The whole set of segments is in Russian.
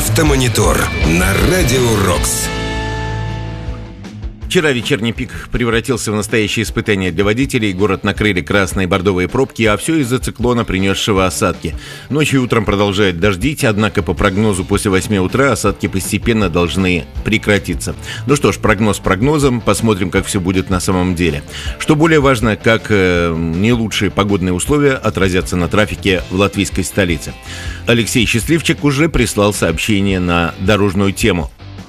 Автомонитор на Радио Рокс. Вчера вечерний пик превратился в настоящее испытание для водителей. Город накрыли красные и бордовые пробки, а все из-за циклона, принесшего осадки. Ночью и утром продолжает дождить, однако по прогнозу после 8 утра осадки постепенно должны прекратиться. Ну что ж, прогноз прогнозом, посмотрим, как все будет на самом деле. Что более важно, как не лучшие погодные условия отразятся на трафике в латвийской столице. Алексей Счастливчик уже прислал сообщение на дорожную тему.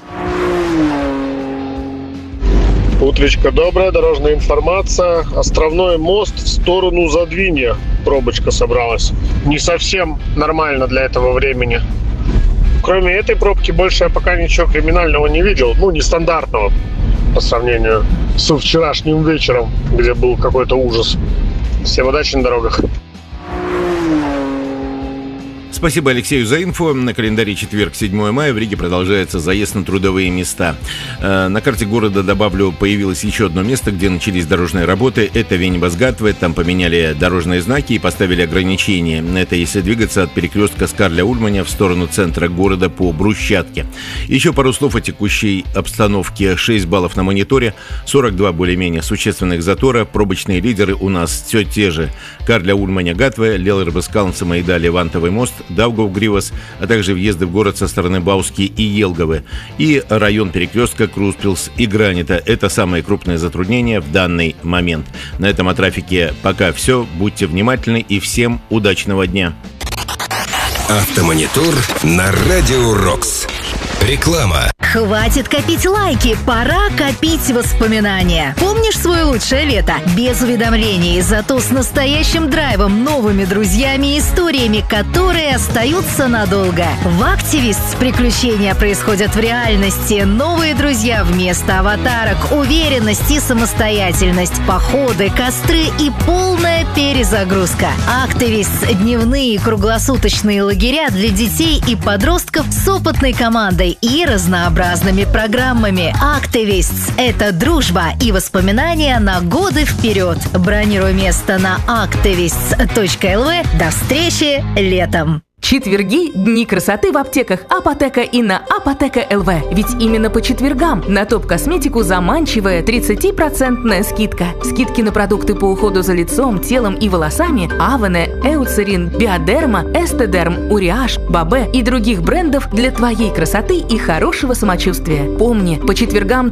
Утречка добрая, дорожная информация. Островной мост в сторону Задвинья. Пробочка собралась. Не совсем нормально для этого времени. Кроме этой пробки, больше я пока ничего криминального не видел. Ну, нестандартного по сравнению со вчерашним вечером, где был какой-то ужас. Всем удачи на дорогах. Спасибо Алексею за инфо. На календаре четверг, 7 мая, в Риге продолжается заезд на трудовые места. На карте города, добавлю, появилось еще одно место, где начались дорожные работы. Это Венибас-Гатве. Там поменяли дорожные знаки и поставили ограничения. Это если двигаться от перекрестка Скарля-Ульманя в сторону центра города по брусчатке. Еще пару слов о текущей обстановке. 6 баллов на мониторе, 42 более-менее существенных затора. Пробочные лидеры у нас все те же. Карля-Ульманя-Гатве, Лелербескалнцема и далее Вантовый мост, Даугавгривас, а также въезды в город со стороны Бауски и Елговы. И район перекрестка Круспилс и Гранита. Это самые крупные затруднения в данный момент. На этом о трафике пока все. Будьте внимательны и всем удачного дня. Автомонитор на Радио Рокс. Реклама. Хватит копить лайки, пора копить воспоминания. Помнишь свое лучшее лето? Без уведомлений, зато с настоящим драйвом, новыми друзьями и историями, которые остаются надолго. В Activists приключения происходят в реальности. Новые друзья вместо аватарок, уверенность и самостоятельность, походы, костры и полная перезагрузка. Activists – дневные и круглосуточные лагеря для детей и подростков с опытной командой и разнообразными программами. Activists – это дружба и воспоминания на годы вперед. Бронируй место на activists.lv. До встречи летом! Четверги – дни красоты в аптеках Апотека и на Апотека ЛВ. Ведь именно по четвергам на топ-косметику заманчивая 30% скидка. Скидки на продукты по уходу за лицом, телом и волосами Авене, Эуцерин, Биодерма, Эстедерм, Уриаш, Бабе и других брендов для твоей красоты и хорошего самочувствия. Помни, по четвергам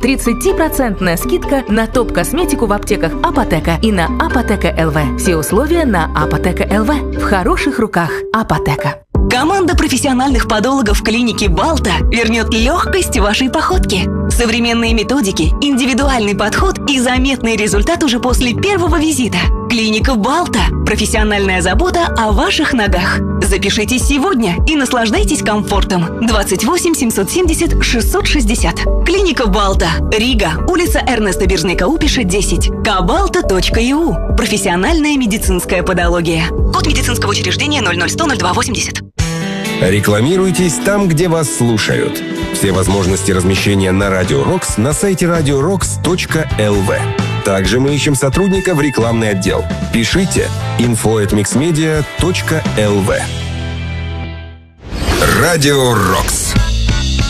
30% скидка на топ-косметику в аптеках Апотека и на Апотека ЛВ. Все условия на Апотека ЛВ. В хороших руках Апотека. Команда профессиональных подологов клиники «Балта» вернет легкость вашей походке. Современные методики, индивидуальный подход и заметный результат уже после первого визита. Клиника «Балта» – профессиональная забота о ваших ногах. Запишитесь сегодня и наслаждайтесь комфортом. 28 770 660. Клиника «Балта», Рига, улица Эрнеста Биржника-Упиша, 10. kabalta.eu. Профессиональная медицинская подология. Код медицинского учреждения 001000280. Рекламируйтесь там, где вас слушают. Все возможности размещения на Радио Рокс на сайте radiorocks.lv. Также мы ищем сотрудника в рекламный отдел. Пишите info@mixmedia.lv. Радио Рокс.